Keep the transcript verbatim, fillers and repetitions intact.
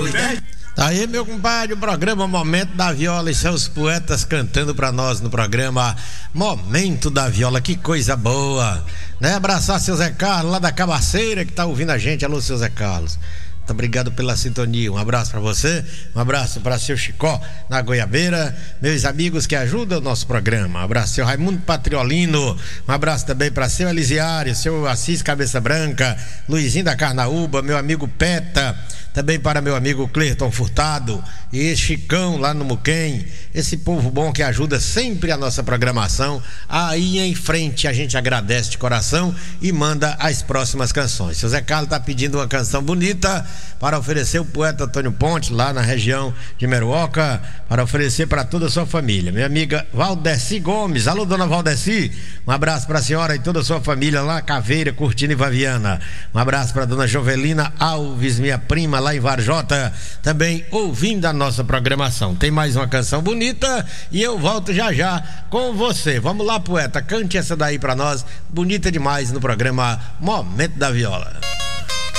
Tá aí, meu compadre, o programa Momento da Viola e seus poetas cantando pra nós no programa Momento da Viola. Que coisa boa, né? Abraçar seu Zé Carlos lá da Cabaceira que tá ouvindo a gente. Alô, seu Zé Carlos. Muito obrigado pela sintonia. Um abraço para você, um abraço para seu Chicó na Goiabeira, meus amigos que ajudam o nosso programa. Um abraço seu Raimundo Patriolino, um abraço também para seu Elisiário, seu Assis Cabeça Branca, Luizinho da Carnaúba, meu amigo Peta, também para meu amigo Clerton Furtado e Chicão lá no Muquem, esse povo bom que ajuda sempre a nossa programação. Aí em frente a gente agradece de coração e manda as próximas canções. Seu Zé Carlos tá pedindo uma canção bonita para oferecer o poeta Antônio Ponte lá na região de Meruoca, para oferecer para toda a sua família. Minha amiga Valdeci Gomes, alô dona Valdeci, um abraço para a senhora e toda a sua família lá Caveira, Curtindo e Vaviana. Um abraço para dona Jovelina Alves, minha prima lá em Varjota, também ouvindo a nossa programação. Tem mais uma canção bonita e eu volto já já com você. Vamos lá, poeta, cante essa daí para nós, bonita demais, no programa Momento da Viola.